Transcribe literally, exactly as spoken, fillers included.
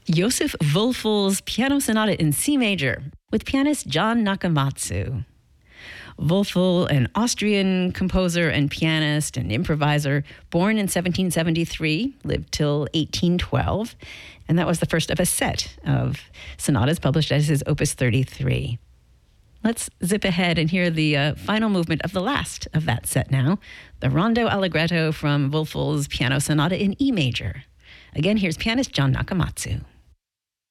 Joseph Wölfel's Piano Sonata in C major with pianist John Nakamatsu. Wölfel, an Austrian composer and pianist and improviser, born in seventeen seventy-three, lived till eighteen twelve, and that was the first of a set of sonatas published as his Opus thirty-three. Let's zip ahead and hear the uh, final movement of the last of that set now, the Rondo Allegretto from Wölfel's Piano Sonata in E major. Again, here's pianist John Nakamatsu.